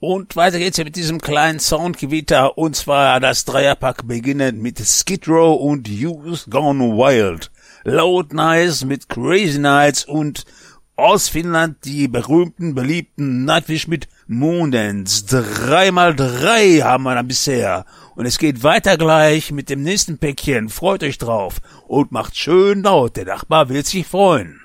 Und weiter geht's ja mit diesem kleinen Soundgewitter, und zwar das Dreierpack beginnend mit Skid Row und Youth Gone Wild, Loud Nice mit Crazy Nights und aus Finnland die berühmten, beliebten Nightwish mit Moondance. 3x3 haben wir dann bisher. Und es geht weiter gleich mit dem nächsten Päckchen. Freut euch drauf und macht schön laut, der Nachbar wird sich freuen.